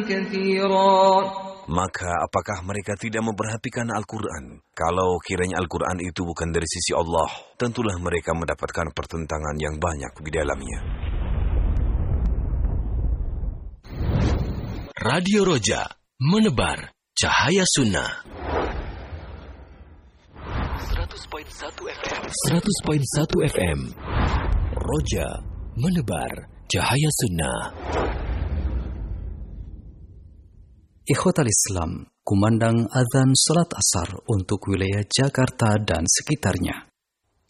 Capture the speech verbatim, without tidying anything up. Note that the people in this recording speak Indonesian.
كثيرا. Maka apakah mereka tidak memperhatikan Al-Quran? Kalau kiranya Al-Quran itu bukan dari sisi Allah, tentulah mereka mendapatkan pertentangan yang banyak di dalamnya. Radio Roja, menebar cahaya sunnah. seratus koma satu F M. seratus koma satu F M. Roja, menebar cahaya sunnah. Ikhwatal Islam, kumandang azan salat asar untuk wilayah Jakarta dan sekitarnya.